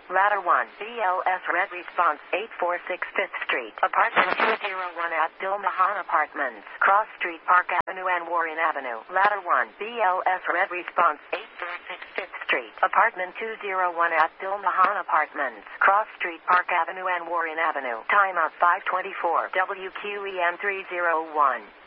Ladder 1, BLS Red Response, 846 5th Street, Apartment 201 at Dilmahan Apartments, Cross Street, Park Avenue and Warren Avenue. Ladder 1, BLS Red Response, 846 5th Street, Apartment 201 at Dilmahan Apartments, Cross Street, Park Avenue and Warren Avenue. Timeout 524, WQEM 301.